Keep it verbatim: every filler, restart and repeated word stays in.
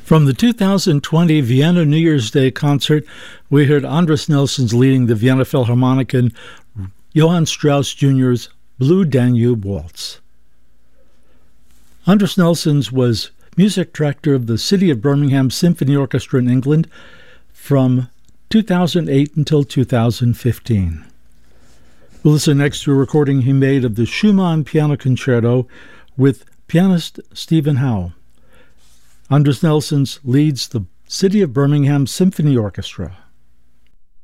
From the two thousand twenty Vienna New Year's Day concert, we heard Andris Nelsons leading the Vienna Philharmonic in Johann Strauss Junior's Blue Danube Waltz. Andris Nelsons was music director of the City of Birmingham Symphony Orchestra in England from two thousand eight until two thousand fifteen. We'll listen next to a recording he made of the Schumann Piano Concerto with pianist Stephen Howe. Andris Nelsons leads the City of Birmingham Symphony Orchestra.